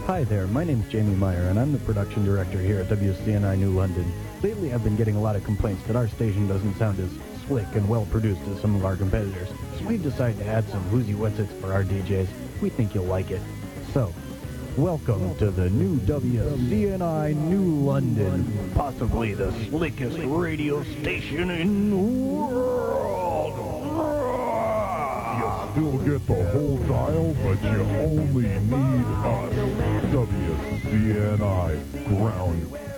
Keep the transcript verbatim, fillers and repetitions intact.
Hi there, my name's Jamie Meyer, and I'm the production director here at W C N I New London. Lately, I've been getting a lot of complaints that our station doesn't sound as slick and well-produced as some of our competitors, so we've decided to add some whoozy whatsits for our D Js. We think you'll like it. So, welcome to the new W C N I New London, possibly the slickest radio station in the world. You still get the whole dial, but you only need us. W C N I Ground